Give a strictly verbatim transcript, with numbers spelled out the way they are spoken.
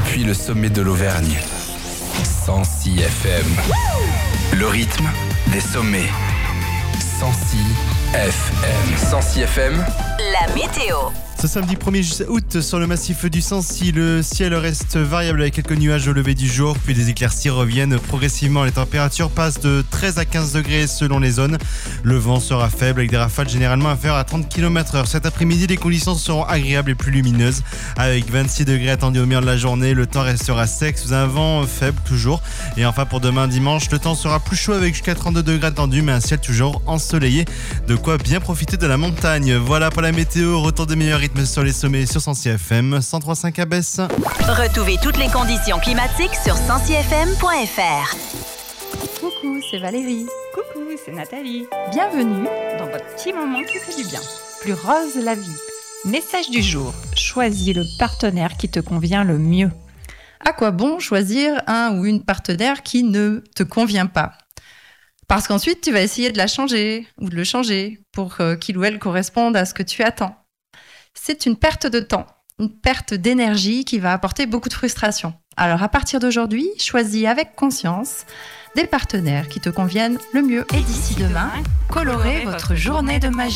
depuis le sommet de l'Auvergne. cent six F M. Le rythme des sommets. cent six F M. cent six F M. La météo. Ce samedi premier août, sur le massif du Sancy, le ciel reste variable avec quelques nuages au lever du jour, puis des éclaircies reviennent progressivement. Les températures passent de treize à quinze degrés selon les zones. Le vent sera faible avec des rafales généralement inférieures à trente kilomètres heure. Cet après-midi, les conditions seront agréables et plus lumineuses. Avec vingt-six degrés attendus au milieu de la journée, le temps restera sec sous un vent faible toujours. Et enfin pour demain dimanche, le temps sera plus chaud avec jusqu'à trente-deux degrés attendus, mais un ciel toujours ensoleillé. De quoi bien profiter de la montagne. Voilà pour la météo, retour des meilleurs rythmes sur les sommets sur cent six F M, cent trois virgule cinq à Besse. Retrouvez toutes les conditions climatiques sur cent six F M point F R. Coucou, c'est Valérie. Coucou, c'est Nathalie. Bienvenue. Dans votre petit moment qui fait du bien. Plus rose la vie. Message du jour. Choisis le partenaire qui te convient le mieux. À quoi bon choisir un ou une partenaire qui ne te convient pas ? Parce qu'ensuite, tu vas essayer de la changer ou de le changer pour qu'il ou elle corresponde à ce que tu attends. C'est une perte de temps, une perte d'énergie qui va apporter beaucoup de frustration. Alors à partir d'aujourd'hui, choisis avec conscience des partenaires qui te conviennent le mieux. Et d'ici demain, colorez votre journée de magie.